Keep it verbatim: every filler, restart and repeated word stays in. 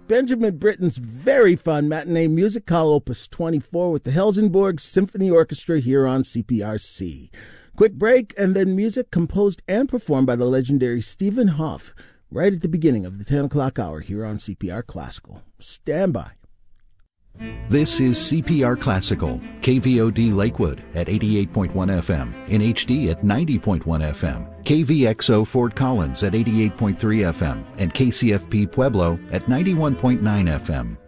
Benjamin Britten's very fun matinee music call opus twenty-four with the Helsingborg Symphony Orchestra here on C P R C. Quick break and then music composed and performed by the legendary Stephen Hoff right at the beginning of the ten o'clock hour here on C P R Classical. Stand by. This is C P R Classical, K V O D Lakewood at eighty-eight point one F M, in H D at ninety point one F M, K V X O Fort Collins at eighty-eight point three F M, and K C F P Pueblo at ninety-one point nine F M.